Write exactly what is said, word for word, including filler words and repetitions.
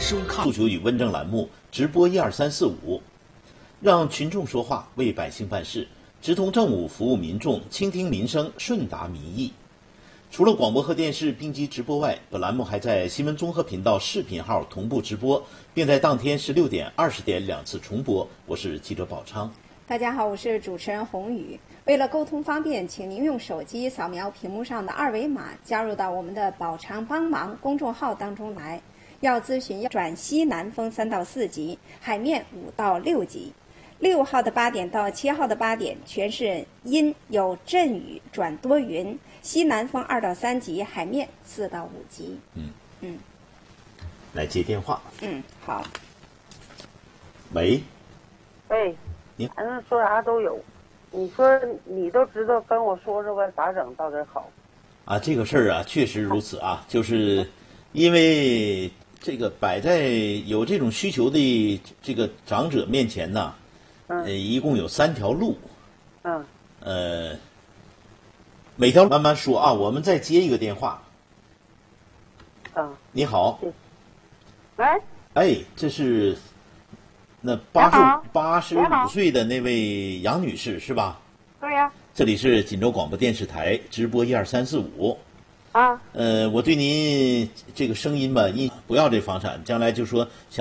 收看诉求与问政栏目直播一二三四五，让群众说话，为百姓办事，直通政务，服务民众，倾听民生，顺达民意。除了广播和电视并机直播外，本栏目还在新闻综合频道视频号同步直播，并在当天十六点、二十点两次重播。我是记者宝昌。 大家好，我是主持人洪宇。为了沟通方便，请您用手机扫描屏幕上的二维码，加入到我们的宝昌帮忙公众号当中来。要咨询要转西南风三到四级，海面五到六级。六号的八点到七号的八点全是阴，有阵雨转多云，西南风二到三级，海面四到五级。 嗯嗯， 来接电话。 嗯，好。 喂。 喂， 你反正说啥都有。你说你都知道，跟我说说吧，咋整到底好？ 啊，这个事儿啊，确实如此啊，就是因为这个摆在有这种需求的这个长者面前呢， 嗯， 呃，一共有三条路， 嗯， 呃，每条慢慢说啊，我们再接一个电话。 啊， 你好， 喂， 哎，这是那八十你好八十你好五岁的那位杨女士是吧？ 对呀、 这里是锦州广播电视台直播一二三四五。 啊， 呃，我对您这个声音吧，印不要这房产，将来就说想。